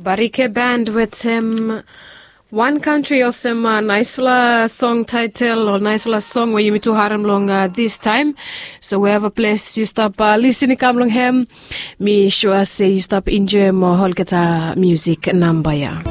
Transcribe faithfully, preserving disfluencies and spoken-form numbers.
Barike Band with um, One Country or some uh, nice uh, song title or nice uh, song where you meet to harm long uh, this time. So we have a place you stop uh, listening come long hem. Me sure say you stop enjoy more whole music number ya.